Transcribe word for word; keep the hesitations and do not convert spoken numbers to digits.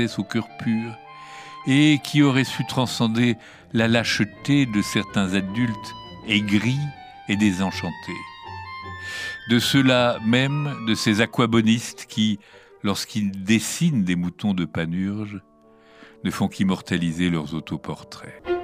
au cœur pur et qui aurait su transcender la lâcheté de certains adultes aigris et désenchantés. De ceux-là même, de ces aquabonistes qui, lorsqu'ils dessinent des moutons de Panurge, ne font qu'immortaliser leurs autoportraits.